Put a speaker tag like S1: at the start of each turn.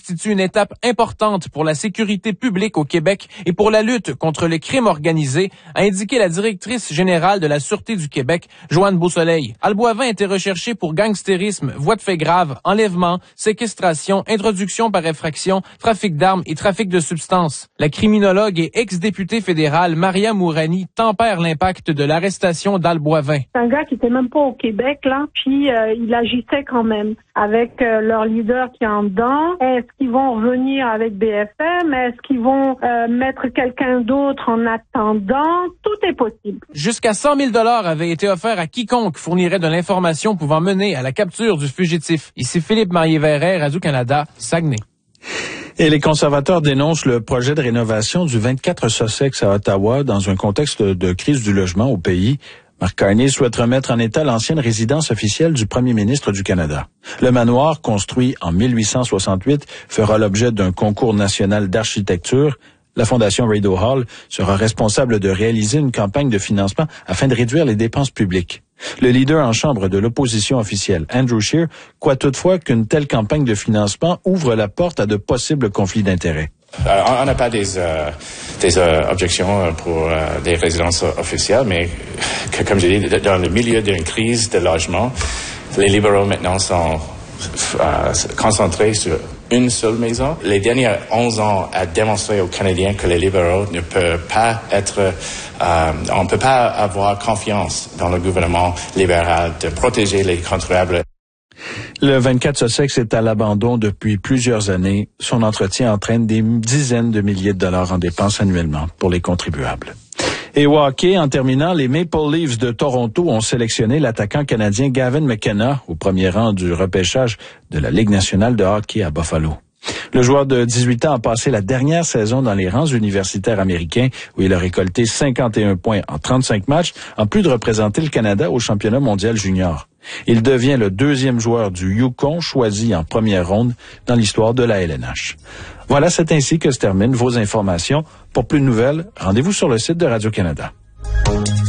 S1: constitue une étape importante pour la sécurité publique au Québec et pour la lutte contre le crime organisé, a indiqué la directrice générale de la Sûreté du Québec, Joanne Beausoleil. Alboivin était recherché pour gangstérisme, voies de fait grave, enlèvement, séquestration, introduction par effraction, trafic d'armes et trafic de substances. La criminologue et ex-députée fédérale Maria Mourani tempère l'impact de l'arrestation d'Alboivin.
S2: C'est un gars qui était même pas au Québec, là, puis il agissait quand même avec leur leader qui est en dedans. Est-ce qu'ils vont revenir avec BFM? Est-ce qu'ils vont mettre quelqu'un d'autre en attendant? Tout est possible.
S1: Jusqu'à 100 000 $ avaient été offerts à quiconque fournirait de l'information pouvant mener à la capture du fugitif. Ici Philippe Marié-Verret, Radio-Canada, Saguenay.
S3: Et les conservateurs dénoncent le projet de rénovation du 24 Sussex à Ottawa dans un contexte de crise du logement au pays. Mark Carney souhaite remettre en état l'ancienne résidence officielle du premier ministre du Canada. Le manoir, construit en 1868, fera l'objet d'un concours national d'architecture. La Fondation Rideau Hall sera responsable de réaliser une campagne de financement afin de réduire les dépenses publiques. Le leader en chambre de l'opposition officielle, Andrew Scheer, croit toutefois qu'une telle campagne de financement ouvre la porte à de possibles conflits d'intérêts.
S4: On n'a pas des objections pour des résidences officielles, mais comme je dis, dans le milieu d'une crise de logement, les libéraux maintenant sont concentrés sur une seule maison. Les derniers 11 ans a démontré aux Canadiens que les libéraux ne peuvent pas être... on ne peut pas avoir confiance dans le gouvernement libéral de protéger les contribuables.
S3: Le 24 Sussex est à l'abandon depuis plusieurs années. Son entretien entraîne des dizaines de milliers de dollars en dépenses annuellement pour les contribuables. Et au hockey, en terminant, les Maple Leafs de Toronto ont sélectionné l'attaquant canadien Gavin McKenna au premier rang du repêchage de la Ligue nationale de hockey à Buffalo. Le joueur de 18 ans a passé la dernière saison dans les rangs universitaires américains où il a récolté 51 points en 35 matchs, en plus de représenter le Canada au championnat mondial junior. Il devient le deuxième joueur du Yukon choisi en première ronde dans l'histoire de la LNH. Voilà, c'est ainsi que se terminent vos informations. Pour plus de nouvelles, rendez-vous sur le site de Radio-Canada.